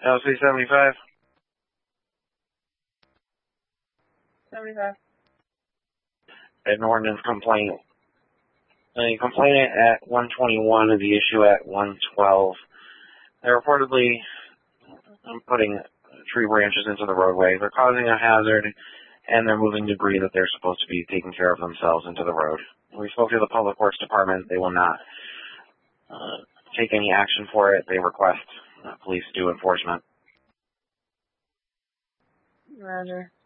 LC 75. 75. An ordinance complaint. The complainant at 121 and the issue at 112. They're reportedly putting tree branches into the roadway. They're causing a hazard, and they're moving debris that they're supposed to be taking care of themselves into the road. We spoke to the Public Works Department. They will not take any action for it. They request police do enforcement. Roger.